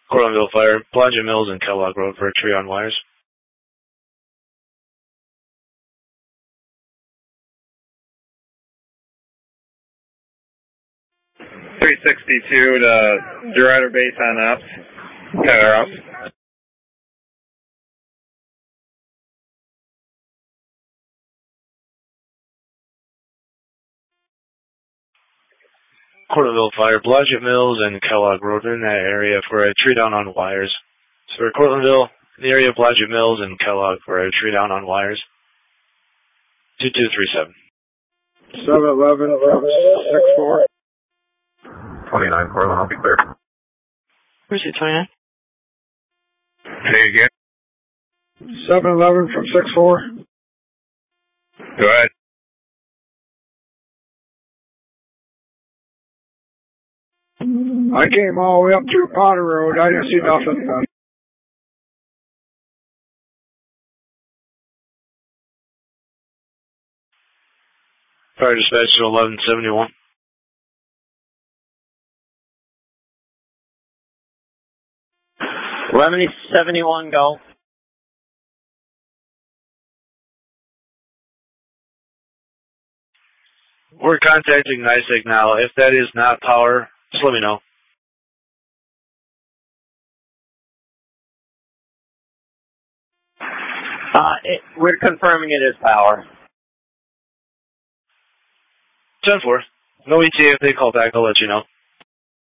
Cortlandville Fire, Blodgett Mills and Kellogg Road for a tree on wires. 362 to Gerardo Base on ops. Tyler ops. Cortlandville Fire, Blodgett Mills and Kellogg Road in that area for a tree down on wires. So for Cortlandville, the area of Blodgett Mills and Kellogg for a tree down on wires. 2237. 711, 64. 29, Cortland, I'll be clear. Where's it, 29? Say again. 711 from 64. Go ahead. I came all the way up through Potter Road. I didn't see nothing. Fire dispatch to 1171. Lemony-71, go. We're contacting NYSEG now. If that is not power, just let me know. We're confirming it is power. 10-4. No ETA. If they call back, I'll let you know.